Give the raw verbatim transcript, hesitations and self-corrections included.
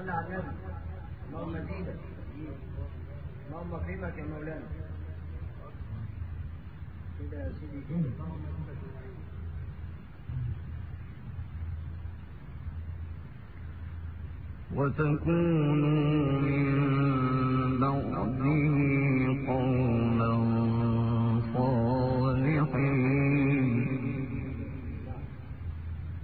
صل على النبي. اللهم زيدك، اللهم اكرمك يا مولانا. كده يا سيدي كده. وتكونوا من بعده قوما